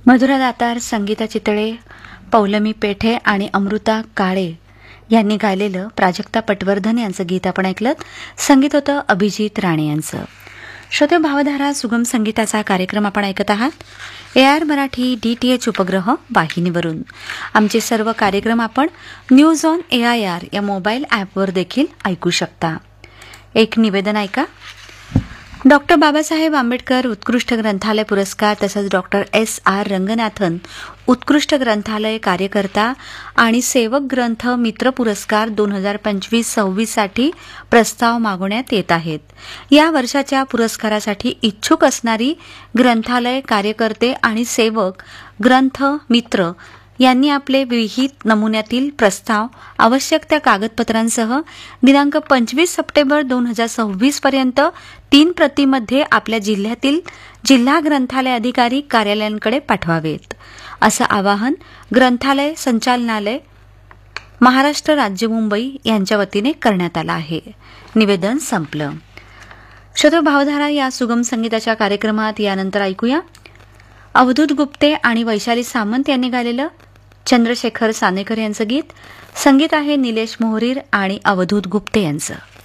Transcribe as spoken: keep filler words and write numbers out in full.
मधुरा दातार, संगीता चितळे, पौलमी पेठे आणि अमृता काळे यांनी गायलेलं प्राजक्ता पटवर्धन यांचं गीत आपण ऐकलं. संगीत होतं अभिजित राणे यांचं. श्रोते भावधारा सुगम संगीताचा कार्यक्रम आपण ऐकत आहात. A R Marathi D T H उपग्रह वाहिनीवरून. आमचे सर्व कार्यक्रम आपण news on A I R या मोबाईल ॲपवर देखील ऐकू शकता. एक निवेदन ऐका. डॉक्टर बाबासाहेब आंबेडकर उत्कृष्ट ग्रंथालय पुरस्कार तसंच डॉक्टर एस आर रंगनाथन उत्कृष्ट ग्रंथालय कार्यकर्ता आणि सेवक ग्रंथ मित्र पुरस्कार दोन हजार पंचवीस सव्वीस साठी प्रस्ताव मागवण्यात येत आहेत. या वर्षाच्या पुरस्कारासाठी इच्छुक असणारी ग्रंथालय कार्यकर्ते आणि सेवक ग्रंथ मित्र यांनी आपले विहित नमुन्यातील प्रस्ताव आवश्यक त्या कागदपत्रांसह दिनांक पंचवीस सप्टेंबर दोन हजार सव्वीस पर्यंत तीन प्रतीमध्ये आपल्या जिल्ह्यातील जिल्हा ग्रंथालय अधिकारी कार्यालयांकडे पाठवावेत, असं आवाहन ग्रंथालय संचालनालय महाराष्ट्र राज्य मुंबई यांच्या वतीने करण्यात आलं आहे. निवेदन संपलं. श्रोते भावधारा या सुगम संगीताच्या कार्यक्रमात यानंतर ऐकूया अवधूत गुप्ते आणि वैशाली सामंत यांनी गायलेलं चंद्रशेखर सानेकर यांचं गीत. संगीत आहे निलेश मोहरीर आणि अवधूत गुप्ते यांचं.